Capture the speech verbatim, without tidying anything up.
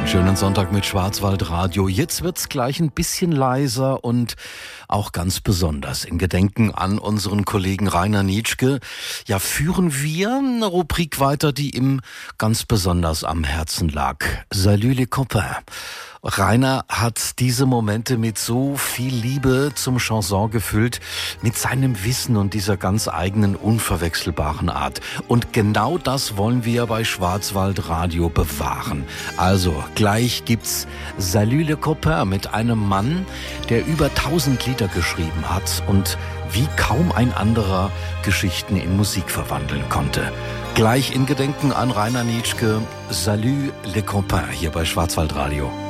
Schönen Sonntag mit Schwarzwaldradio. Jetzt wird's gleich ein bisschen leiser und auch ganz besonders. In Gedenken an unseren Kollegen Rainer Nitschke, ja, führen wir eine Rubrik weiter, die ihm ganz besonders am Herzen lag. Salut les copains. Rainer hat diese Momente mit so viel Liebe zum Chanson gefüllt, mit seinem Wissen und dieser ganz eigenen, unverwechselbaren Art. Und genau das wollen wir bei Schwarzwaldradio bewahren. Also, gleich gibt's Salut les copains mit einem Mann, der über tausend Lieder geschrieben hat und wie kaum ein anderer Geschichten in Musik verwandeln konnte. Gleich in Gedenken an Rainer Nitschke, Salut les copains hier bei Schwarzwaldradio.